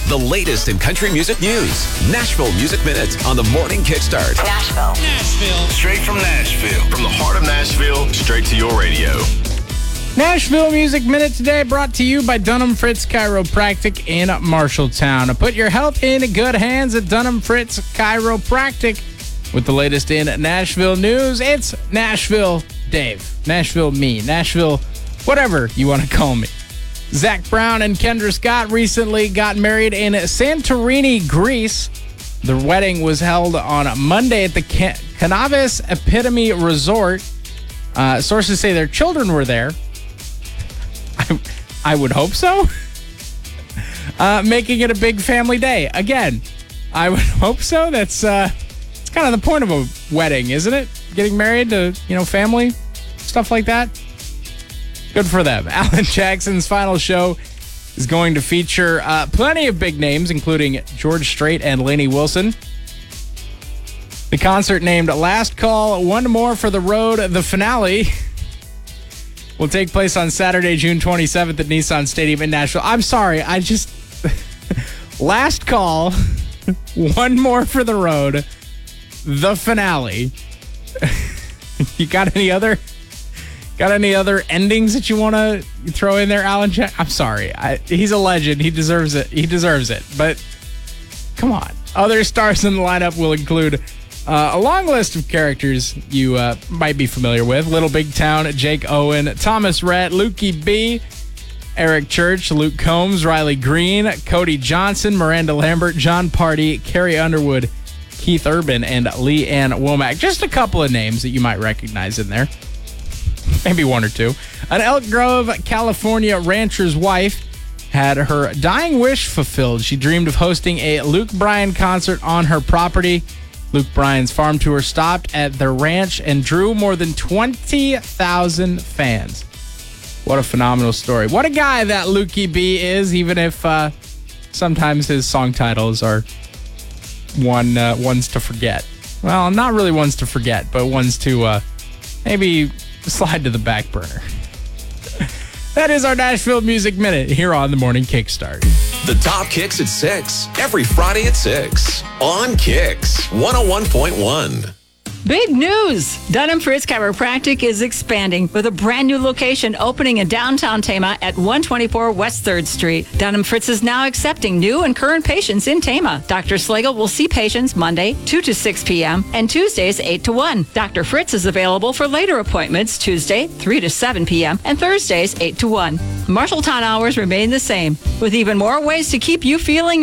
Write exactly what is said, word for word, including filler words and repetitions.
The latest in country music news. Nashville Music Minute on the Morning Kickstart. Nashville. Nashville. Straight from Nashville. From the heart of Nashville, straight to your radio. Nashville Music Minute today brought to you by Dunham Fritz Chiropractic in Marshalltown. Put your health in good hands at Dunham Fritz Chiropractic. With the latest in Nashville news, it's Nashville Dave, Nashville me, Nashville whatever you want to call me. Zach Brown and Kendra Scott recently got married in Santorini, Greece. The wedding was held on Monday at the Cannabis Epitome Resort. Uh, sources say their children were there. I, I would hope so. Uh, making it a big family day. Again, I would hope so. That's uh, it's kind of the point of a wedding, isn't it? Getting married to, you know, family, stuff like that. Good for them. Alan Jackson's final show is going to feature uh, plenty of big names, including George Strait and Lainey Wilson. The concert named Last Call, One More for the Road, the finale, will take place on Saturday, June twenty-seventh at Nissan Stadium in Nashville. I'm sorry, I just... Last Call, One More for the Road, the finale. You got any other... Got any other endings that you want to throw in there, Alan Jack? I'm sorry. I, he's a legend. He deserves it. He deserves it. But come on. Other stars in the lineup will include uh, a long list of characters you uh, might be familiar with. Little Big Town, Jake Owen, Thomas Rhett, Lukey B, Eric Church, Luke Combs, Riley Green, Cody Johnson, Miranda Lambert, John Party, Carrie Underwood, Keith Urban, and Lee Ann Womack. Just a couple of names that you might recognize in there. Maybe one or two. An Elk Grove, California rancher's wife had her dying wish fulfilled. She dreamed of hosting a Luke Bryan concert on her property. Luke Bryan's farm tour stopped at their ranch and drew more than twenty thousand fans. What a phenomenal story. What a guy that Lukey B is, even if uh, sometimes his song titles are one uh, ones to forget. Well, not really ones to forget, but ones to uh, maybe... slide to the back burner. That is our Nashville Music Minute here on the Morning Kickstart. The top kicks at six. Every Friday at six. On Kicks one oh one point one. Big news! Dunham Fritz Chiropractic is expanding with a brand new location opening in downtown Tama at one twenty-four West third Street. Dunham Fritz is now accepting new and current patients in Tama. Doctor Slagle will see patients Monday, two to six p.m. and Tuesdays, eight to one. Doctor Fritz is available for later appointments Tuesday, three to seven p.m. and Thursdays, eight to one. Marshalltown hours remain the same, with even more ways to keep you feeling